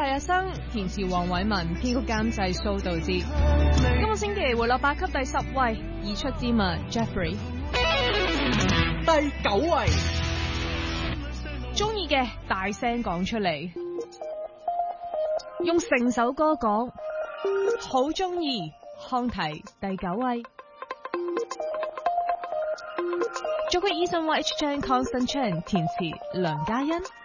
大學生，填詞黃偉文，編曲監製蘇道志。今個星期回落8級第10位，已出之物 Jeffrey。 第9位， 中意嘅大聲講出嚟，用成首歌講，好中意。康提第9位，作曲 Eason Y H Chan Constant Chan， 填詞梁嘉欣。